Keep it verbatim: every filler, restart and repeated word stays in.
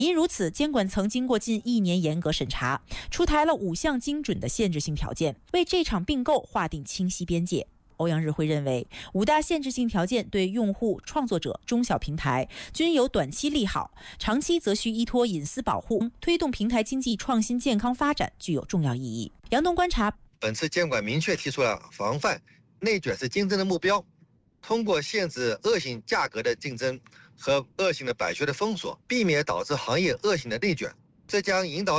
因如此，监管层经过近一年严格审查，出台了五项精准的限制性条件，为这场并购划定清晰边界。欧阳日辉认为，五大限制性条件对用户、创作者、中小平台均有短期利好，长期则需依托隐私保护，推动平台经济创新健康发展具有重要意义。杨东观察， 本次监管明确提出了防范内卷式竞争的目标，通过限制恶性价格的竞争和恶性的版权的封锁，避免导致行业恶性的内卷，这将引导